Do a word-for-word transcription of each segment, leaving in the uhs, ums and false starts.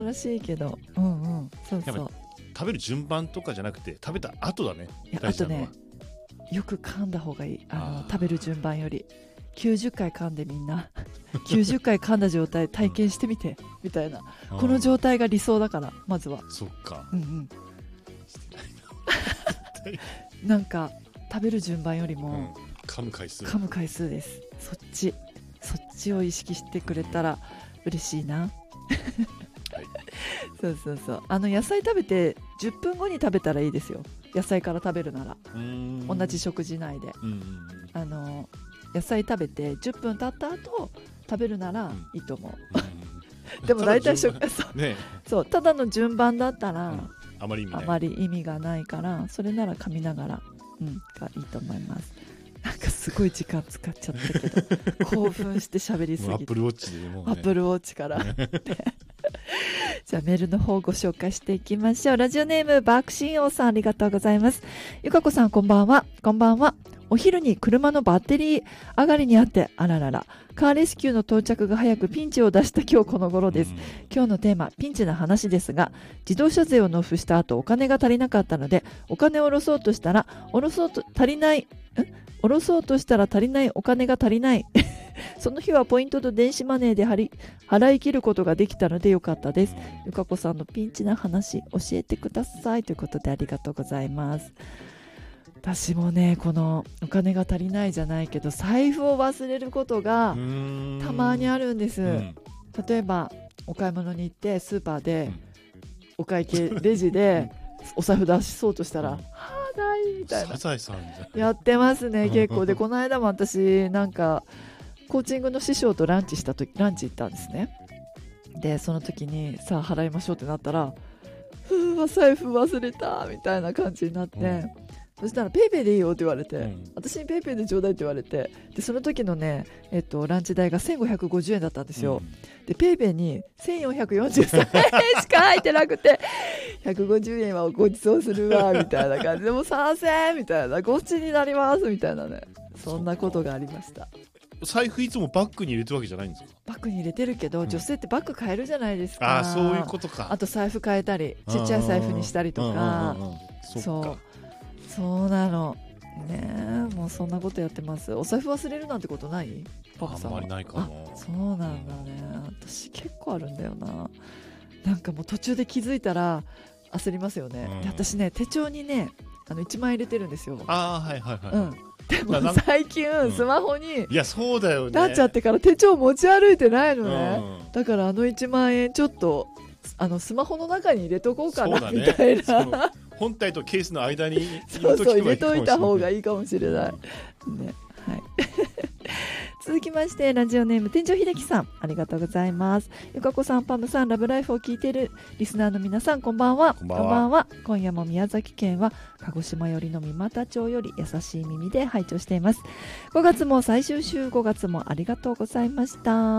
らしいけど、うんうん、そうそう。 食べる順番とかじゃなくて食べた後だね。 いや、あとね、よく噛んだ方がいい。あの食べる順番よりきゅうじゅっかい噛んで、みんなきゅうじゅっかい噛んだ状態体験してみて、うん、みたいな、この状態が理想だから、まずは。 そっか、 うんうん、なんか食べる順番よりも、うん、 噛む回数噛む回数です。そっちそっちを意識してくれたら嬉しいな、はい、そうそうそう。あの野菜食べてじゅっぷんごに食べたらいいですよ。野菜から食べるなら、うーん、同じ食事内で、うん、あの野菜食べてじゅっぷん経った後食べるならいいと思う、うん、でも大体食そう、ね、そうただの順番だったら、うん、 あまり意味ない、 あまり意味がないから、それなら噛みながら、うん、がいいと思います。なんかすごい時間使っちゃったけど興奮して喋りすぎて、 アップルウォッチでもう、ね、 アップルウォッチからじゃあメールの方をご紹介していきましょう。ラジオネームバークシンオーさん、ありがとうございます。ゆかこさん、こんばんは。こんばんは。お昼に車のバッテリー上がりにあって、あららら、カーレスキューの到着が早くピンチを出した今日この頃です。今日のテーマ、ピンチな話ですが、自動車税を納付した後お金が足りなかったので、お金を下ろそうとしたら下ろそうと足りないん下ろそうとしたら足りないお金が足りないその日はポイントと電子マネーで払い、払い切ることができたのでよかったです。ゆかこさんのピンチな話教えてくださいということで、ありがとうございます。私もね、このお金が足りないじゃないけど、財布を忘れることがたまにあるんです、うん、例えばお買い物に行ってスーパーでお会計レジでお財布出しそうとしたら、うん、はぁないみたいな、 サザエさんじゃん、 やってますね結構で、この間も私なんかコーチングの師匠とランチした時ランチ行ったんですね。でその時にさあ払いましょうってなったら、ふわ財布忘れたみたいな感じになって、うん、そしたらペイペイでいいよって言われて、うん、私にペイペイでちょうだいって言われて、でその時のね、えっと、ランチ代がせんごひゃくごじゅうえんだったんですよ、うん、でペイペイにせんよんひゃくよんじゅうさんえんしか入ってなくてひゃくごじゅうえんはご馳走するわみたいな感じで、もうさんぜんえんみたいな、ごっちになりますみたいなね、そんなことがありました。 財布いつもバッグに入れてるわけじゃないんですか？ バッグに入れてるけど、うん、女性ってバッグ変えるじゃないですか。 あ、そういうことか。 あと財布変えたり、ちっちゃい財布にしたりとか、そうそうなのね。もうそんなことやってます。お財布忘れるなんてことない？パパさんは。 あんまりないかも。 そうなんだね。私結構あるんだよな。なんかもう途中で気づいたら焦りますよね、うん、で私ね、手帳にね、あのいちまん円入れてるんですよ。 あ、はいはいはい、うん、 でも最近スマホにいやそうだよねなっちゃってから手帳持ち歩いてないのね、うん、だからあのいちまん円ちょっとあのスマホの中に入れとこうかな、ね、みたいな、 本体とケースの間にそうそう入れといた方がいいかもしれない、うんね、はい、続きましてラジオネーム天井秀樹さん、ありがとうございます。ゆかこさん、パムさん、ラブライフを聞いているリスナーの皆さん、こんばんは。 こんばんは。こんばんは。 今夜も宮崎県は鹿児島寄りの三股町より優しい耳で拝聴しています。ごがつも最終週、ごがつもありがとうございました。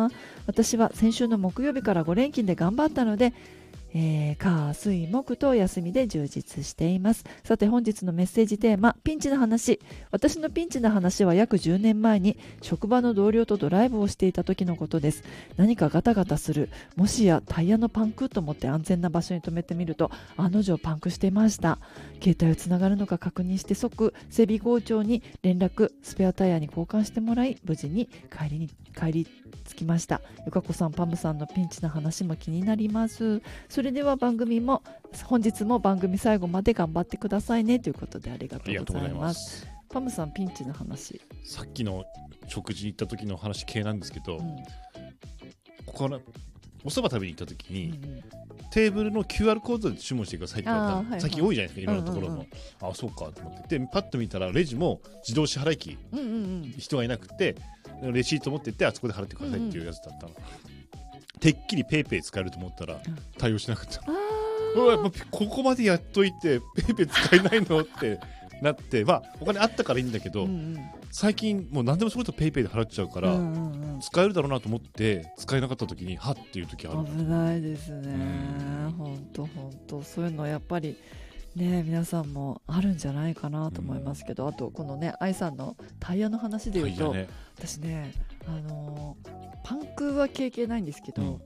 私は先週の木曜日からご連勤で頑張ったので、えー、火水木と休みで充実しています。さて本日のメッセージテーマ、ピンチな話。私のピンチな話は約じゅうねんまえに職場の同僚とドライブをしていた時のことです。何かガタガタする、もしやタイヤのパンクと思って安全な場所に止めてみると、案の定パンクしていました。携帯をつながるのか確認して即整備工場に連絡、スペアタイヤに交換してもらい、無事に帰りに帰り着きました。ゆかこさん、パムさんのピンチな話も気になります。それでは番組も本日も番組最後まで頑張ってくださいねということで、ありがとうございます。パムさん、ピンチの話、 さっきの食事行った時の話系なんですけど、うん、ここのお蕎麦食べに行った時に、うんうん、テーブルの キューアール コードで注文してくださいって言われた、はいはい、最近多いじゃないですか、いろんなところも、うんうんうん、あ、そうかと思ってでパッと見たらレジも自動支払い機、うんうんうん、人がいなくてレシート持ってってあそこで払ってくださいっていうやつだったの、うんうん、てっきりペイペイ使えると思ったら対応しなかった、うん、うわここまでやっといてペイペイ使えないのってなって、まあ、お金あったからいいんだけど、うんうん、最近もう何でもそれとペイペイで払っちゃうから、うんうんうん、使えるだろうなと思って使えなかった時にはっていう時ある。 危ないですね、本当本当そういうのやっぱりね、皆さんもあるんじゃないかなと思いますけど、うん、あとこのね、愛さんのタイヤの話で言うと、ね、私ね、あのー、パンクは経験ないんですけど、うん、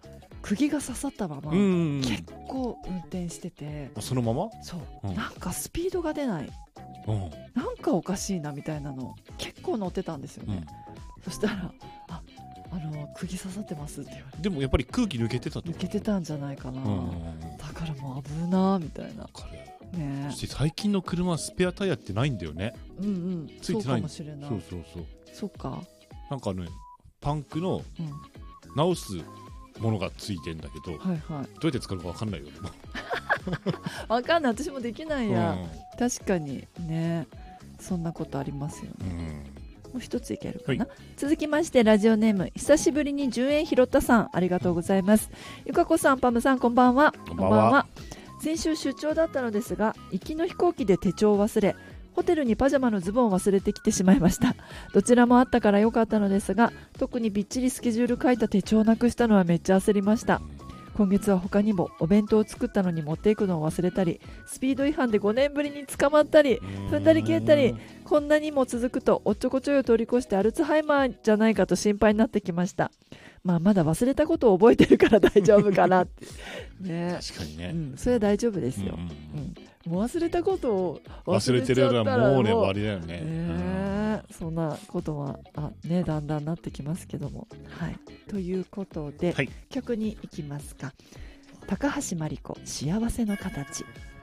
釘が刺さったまま結構運転してて、 そのままそう、うん、なんかスピードが出ない、うん、なんかおかしいなみたいなの結構乗ってたんですよね、うん、そしたらああの釘刺さってますって言われて、 でもやっぱり空気抜けてたと、 抜けてたんじゃないかな、うん、だからもう危なーみたいな、 ね、そして最近の車はスペアタイヤってないんだよね。 うんうん、 ついてない。 そうかもしれない。 そうそうそう。 そっか。 なんかね、パンクの直すものがついてんだけど、うん、はいはい、どうやって使うか分かんないよ。 分かんない、私もできないや、うん、確かにね、そんなことありますよね、うん、もう一ついけるかな、はい、続きましてラジオネーム久しぶりにじゅうえん拾ったさん、ありがとうございます。ゆかこさん、パムさん、こんばんは。 こんばんは。 先週出張だったのですが、行きの飛行機で手帳を忘れ、ホテルにパジャマのズボンを忘れてきてしまいました。どちらもあったから良かったのですが、特にびっちりスケジュール書いた手帳をなくしたのはめっちゃ焦りました。今月は他にもお弁当を作ったのに持っていくのを忘れたり、スピード違反でごねんぶりに捕まったり、踏んだり消えたり、こんなにも続くとおっちょこちょいを通り越してアルツハイマーじゃないかと心配になってきました。まあ、まだ忘れたことを覚えてるから大丈夫かなって、ね、 確かにね、 うん、それは大丈夫ですよ、うんうんうん、もう忘れたことを忘れてるようなもうね終わりだよね、 ね、うん、そんなことはあ、ね、だんだんなってきますけども、はい、ということで、はい、曲に行きますか。高橋真理子、幸せの形。